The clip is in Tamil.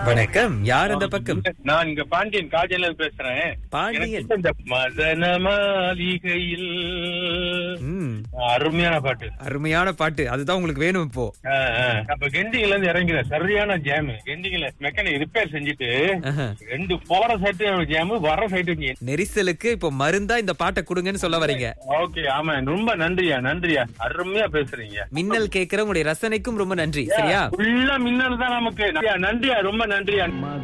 வணக்கம். யார் அந்த பக்கம்? நான் இங்க பாண்டியன் காஜல பேசுறேன். பாண்டியன். எனக்கு இந்த மதன மாளிகையில் அருமையான பாட்டு. அருமையான பாட்டு. அதுதான் உங்களுக்கு வேணும் இப்போ. அப்ப கெண்டிங்ல இருந்து இறங்கிறேன். சரியான ஜாம். கெண்டிங்ல மெக்கானிக் ரிப்பேர் செஞ்சுட்டு 2 போற சைட்டு ஜாம், வர சைட்டு நெரிசலுக்கு இப்போ மருந்தா இந்த பாட்டை கொடுங்கன்னு சொல்ல வரீங்க. ஓகே, ஆமா. ரொம்ப நன்றியா. அருமையா பேசுறீங்க. மின்னல் கேட்கிற உங்களுடைய ரசனைக்கும் ரொம்ப நன்றி. சரியா? ஃபுல்லா மின்னல் தான் நமக்கு. நன்றியா, ரொம்ப நன்றியா.